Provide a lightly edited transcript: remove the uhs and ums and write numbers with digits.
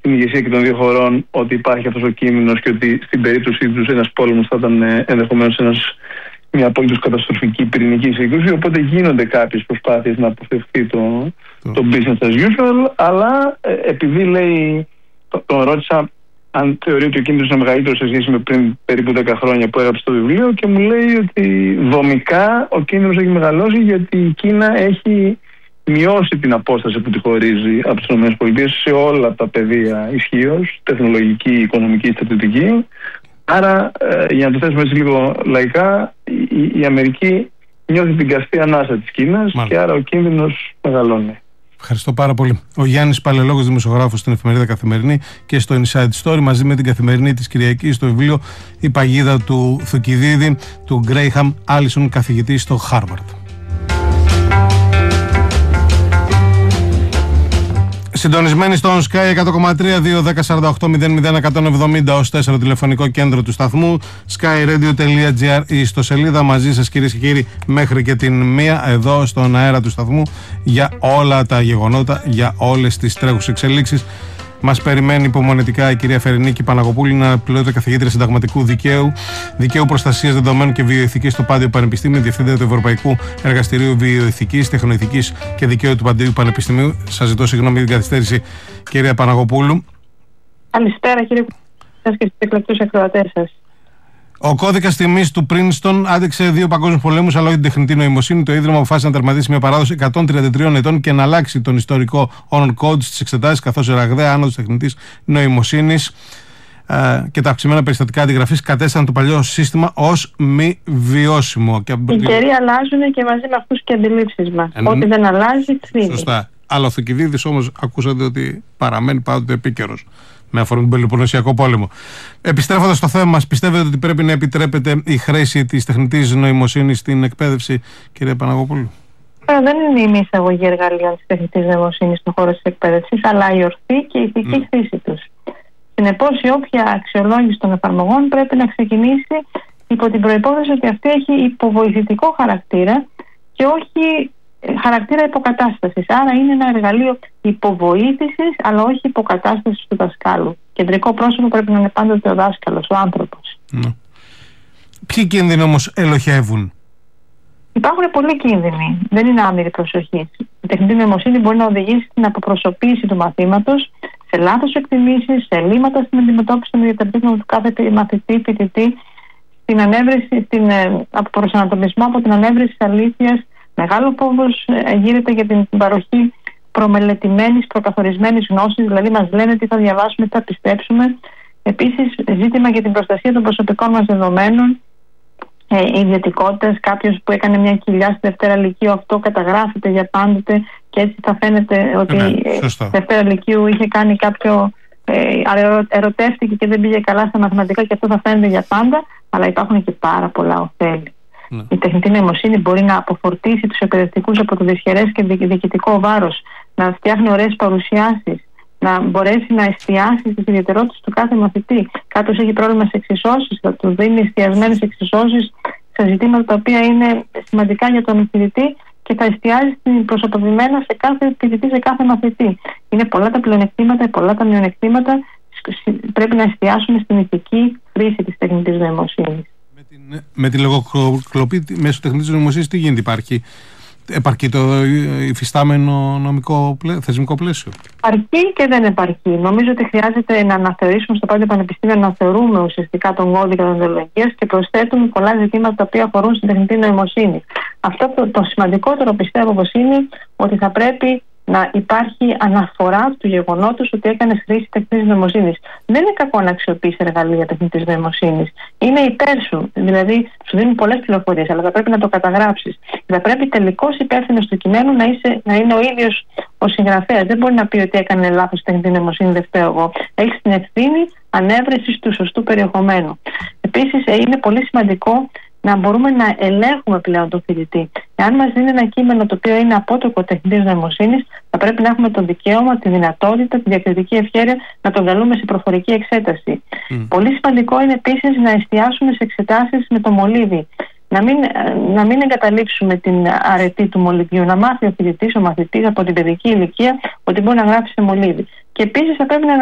την ηγεσία και των δύο χωρών ότι υπάρχει αυτός ο κίνδυνος και ότι στην περίπτωσή τους ένας πόλεμος θα ήταν ενδεχομένως μια απολύτως καταστροφική πυρηνική σύγκρουση. Οπότε γίνονται κάποιες προσπάθειες να αποφευχθεί το business as usual, αλλά επειδή λέει, τον ρώτησα αν θεωρεί ότι ο κίνδυνος είναι μεγαλύτερος σε σχέση με πριν περίπου 10 χρόνια που έγραψε το βιβλίο, και μου λέει ότι δομικά ο κίνδυνος έχει μεγαλώσει γιατί η Κίνα έχει μειώσει την απόσταση που τη χωρίζει από τις ΗΠΑ σε όλα τα πεδία ισχύως, τεχνολογική, οικονομική, στρατιωτική. Άρα, για να το θέσουμε έτσι λίγο λαϊκά, η Αμερική νιώθει την καυτή ανάσα της Κίνας και άρα ο κίνδυνος μεγαλώνει. Ευχαριστώ πάρα πολύ. Ο Γιάννης Παλαιολόγος, δημοσιογράφος στην εφημερίδα Καθημερινή και στο Inside Story, μαζί με την Καθημερινή της Κυριακής, στο βιβλίο «Η παγίδα του Θουκυδίδη» του Γκρέιχαμ Άλισον, καθηγητή στο Χάρβαρντ. Συντονισμένοι στον Sky 100,3-2-10-48-00-170 ως 4 τηλεφωνικό κέντρο του σταθμού, skyradio.gr, η ιστοσελίδα, μαζί σας κυρίες και κύριοι μέχρι και την 1 εδώ στον αέρα του σταθμού για όλα τα γεγονότα, για όλες τις τρέχουσες εξελίξεις. Μας περιμένει υπομονετικά η κυρία Φερενίκη Παναγοπούλη, να πληρώνεται καθηγήτρια συνταγματικού δικαίου, δικαίου προστασίας δεδομένων και βιοειθικής στο Πάντιο Πανεπιστήμιο, διευθύντρια του Ευρωπαϊκού Εργαστηρίου Βιοειθικής, Τεχνοειθικής και Δικαίου του Πάντιου Πανεπιστημίου. Σας ζητώ συγγνώμη για την καθυστέρηση, κυρία Παναγοπούλου. Καλησπέρα, κύριε Κουτσάς, και στους εκλεκτούς ακροατές σας. Ο κώδικας τιμής του Princeton άντεξε 2 παγκόσμιους πολέμους, αλλά όχι την τεχνητή νοημοσύνη. Το Ίδρυμα αποφάσισε να τερματίσει μια παράδοση 133 ετών και να αλλάξει τον ιστορικό honor code στις εξετάσεις, καθώς η ραγδαία άνοδος τεχνητής νοημοσύνης και τα αυξημένα περιστατικά αντιγραφής κατέστησαν το παλιό σύστημα ως μη βιώσιμο. Οι καιροί αλλάζουν και μαζί με αυτούς και αντιλήψεις μας. Ό,τι δεν αλλάζει, φύγει. Σωστά. Αλλά ο Θουκυδίδης όμως ακούσατε ότι παραμένει πάντοτε επίκαιρος με αφορμή τον Πελοποννησιακό πόλεμο. Επιστρέφοντας στο θέμα μας, πιστεύετε ότι πρέπει να επιτρέπεται η χρήση της τεχνητής νοημοσύνης στην εκπαίδευση, κυρία Παναγοπούλου? Δεν είναι η μη εισαγωγή εργαλείων της τεχνητής νοημοσύνης στον χώρο της εκπαίδευσης, αλλά η ορθή και η ηθική χρήση τους. Συνεπώς, η όποια αξιολόγηση των εφαρμογών πρέπει να ξεκινήσει υπό την προϋπόθεση ότι αυτή έχει υποβοηθητικό χαρακτήρα και όχι χαρακτήρα υποκατάστασης. Άρα είναι ένα εργαλείο υποβοήθησης, αλλά όχι υποκατάστασης του δασκάλου. Κεντρικό πρόσωπο πρέπει να είναι πάντοτε ο δάσκαλος, ο άνθρωπος. Ποιοι κίνδυνοι όμως ελοχεύουν? Υπάρχουν πολλοί κίνδυνοι. Δεν είναι άμυρη προσοχή. Η τεχνητή νοημοσύνη μπορεί να οδηγήσει στην αποπροσωποποίηση του μαθήματος, σε λάθος εκτιμήσεις, σε ελλείμματα στην αντιμετώπιση των ιδιαιτεροτήτων του κάθε μαθητή, φοιτητή, στην αποπροσανατολισμό από την ανέβρεση της αλήθειας. Μεγάλο φόβος γύρεται για την παροχή προμελετημένης, προκαθορισμένης γνώσης, δηλαδή μας λένε τι θα διαβάσουμε, τι θα πιστέψουμε. Επίσης, ζήτημα για την προστασία των προσωπικών μας δεδομένων, ιδιωτικότητας. Κάποιος που έκανε μια κοιλιά στη Δευτέρα Λυκείου, αυτό καταγράφεται για πάντοτε και έτσι θα φαίνεται ότι στη Δευτέρα Λυκείου είχε κάνει κάποιο. Ερωτεύτηκε και δεν πήγε καλά στα μαθηματικά και αυτό θα φαίνεται για πάντα, αλλά υπάρχουν και πάρα πολλά ωφέλη. Η τεχνητή νοημοσύνη μπορεί να αποφορτήσει τους εκπαιδευτικούς από το δυσχερές και διοικητικό βάρος, να φτιάχνει ωραίες παρουσιάσεις, να μπορέσει να εστιάσει στις ιδιαιτερότητες του κάθε μαθητή. Κάποιος έχει πρόβλημα σε εξισώσεις, θα του δίνει εστιασμένες εξισώσεις σε ζητήματα τα οποία είναι σημαντικά για τον φοιτητή και θα εστιάζει προσωποποιημένα σε κάθε φοιτητή, σε κάθε μαθητή. Είναι πολλά τα πλεονεκτήματα, πολλά τα μειονεκτήματα. Πρέπει να εστιάσουμε στην ηθική χρήση της τεχνητής νοημοσύνης. Με τη λογοκλοπή μέσω τεχνητής νοημοσύνης τι γίνεται? Επαρκεί το υφιστάμενο θεσμικό πλαίσιο? Επαρκεί και δεν επαρκεί. Νομίζω ότι χρειάζεται να αναθεωρήσουμε στο Πάντιο Πανεπιστήμιο, να θεωρούμε ουσιαστικά τον κώδικα δεοντολογίας και προσθέτουμε πολλά ζητήματα τα οποία αφορούν στην τεχνητή νοημοσύνη. Αυτό το σημαντικότερο πιστεύω πως είναι ότι θα πρέπει να υπάρχει αναφορά του γεγονότος ότι έκανε χρήση τεχνητής νοημοσύνης. Δεν είναι κακό να αξιοποιήσει εργαλεία τεχνητής νοημοσύνης. Είναι υπέρ σου. Δηλαδή, σου δίνουν πολλές πληροφορίες, αλλά θα πρέπει να το καταγράψεις. Θα πρέπει τελικός υπεύθυνος του κειμένου να είναι ο ίδιος ο συγγραφέας. Δεν μπορεί να πει ότι έκανε λάθος τεχνητή νοημοσύνη, δεν φταίω εγώ. Έχεις την ευθύνη ανέβρεσης του σωστού περιεχομένου. Επίσης, είναι πολύ σημαντικό να μπορούμε να ελέγχουμε πλέον τον φοιτητή. Εάν μας δίνει ένα κείμενο το οποίο είναι απότοκο τεχνητής νοημοσύνης, θα πρέπει να έχουμε το δικαίωμα, τη δυνατότητα, τη διακριτική ευχέρεια να τον καλούμε σε προφορική εξέταση. Πολύ σημαντικό είναι επίσης να εστιάσουμε σε εξετάσεις με το μολύβι. Να μην εγκαταλείψουμε την αρετή του μολυβιού. Να μάθει ο φοιτητής, ο μαθητής από την παιδική ηλικία ότι μπορεί να γράψει σε μολύβι. Και επίσης θα πρέπει να